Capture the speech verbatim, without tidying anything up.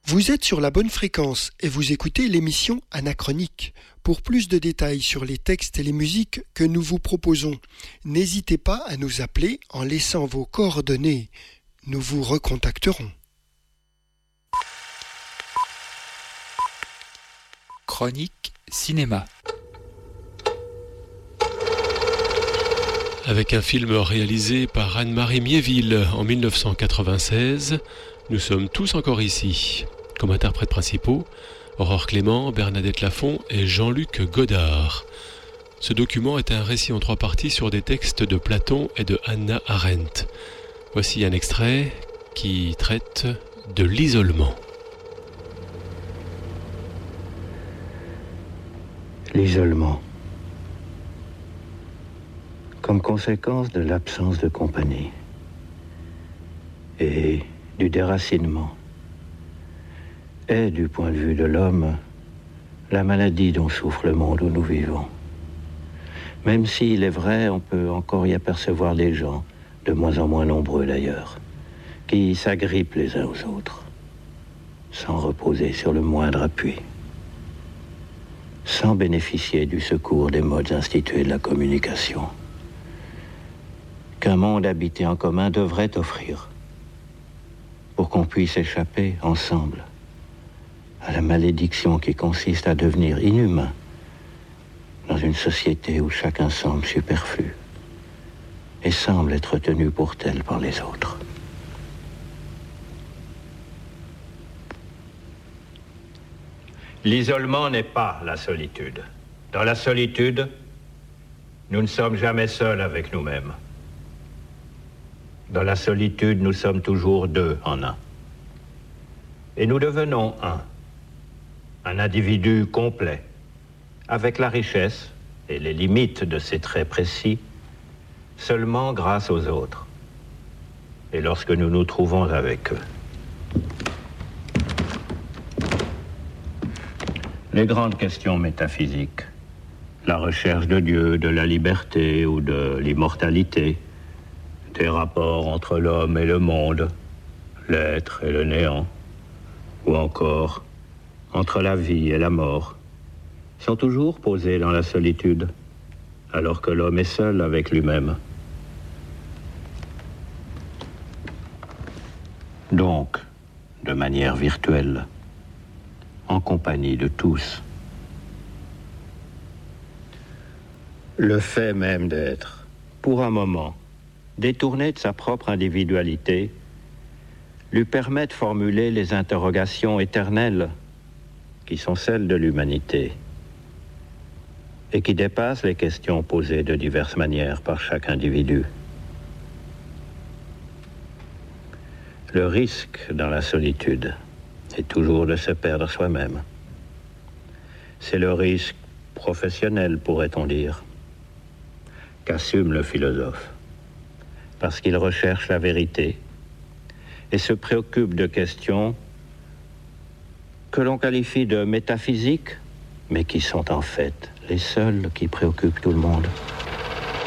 Vous êtes sur la bonne fréquence et vous écoutez l'émission Anachronique. Pour plus de détails sur les textes et les musiques que nous vous proposons, n'hésitez pas à nous appeler en laissant vos coordonnées. Nous vous recontacterons. Chronique cinéma. Avec un film réalisé par Anne-Marie Miéville en dix-neuf cent quatre-vingt-seize, nous sommes tous encore ici. Comme interprètes principaux, Aurore Clément, Bernadette Lafont et Jean-Luc Godard. Ce document est un récit en trois parties sur des textes de Platon et de Hannah Arendt. Voici un extrait qui traite de l'isolement. L'isolement. Comme conséquence de l'absence de compagnie et du déracinement, est, du point de vue de l'homme, la maladie dont souffre le monde où nous vivons. Même s'il est vrai, on peut encore y apercevoir des gens, de moins en moins nombreux d'ailleurs, qui s'agrippent les uns aux autres, sans reposer sur le moindre appui, sans bénéficier du secours des modes institués de la communication, qu'un monde habité en commun devrait offrir, pour qu'on puisse échapper ensemble à la malédiction qui consiste à devenir inhumain dans une société où chacun semble superflu et semble être tenu pour tel par les autres. L'isolement n'est pas la solitude. Dans la solitude, nous ne sommes jamais seuls avec nous-mêmes. Dans la solitude, nous sommes toujours deux en un. Et nous devenons un. Un individu complet, avec la richesse et les limites de ses traits précis, seulement grâce aux autres, et lorsque nous nous trouvons avec eux. Les grandes questions métaphysiques, la recherche de Dieu, de la liberté ou de l'immortalité, des rapports entre l'homme et le monde, l'être et le néant, ou encore entre la vie et la mort, sont toujours posés dans la solitude, alors que l'homme est seul avec lui-même. Donc, de manière virtuelle, en compagnie de tous. Le fait même d'être, pour un moment, détourné de sa propre individualité, lui permet de formuler les interrogations éternelles qui sont celles de l'humanité et qui dépassent les questions posées de diverses manières par chaque individu. Le risque dans la solitude est toujours de se perdre soi-même. C'est le risque professionnel, pourrait-on dire, qu'assume le philosophe, parce qu'il recherche la vérité et se préoccupe de questions que l'on qualifie de métaphysiques, mais qui sont en fait les seules qui préoccupent tout le monde.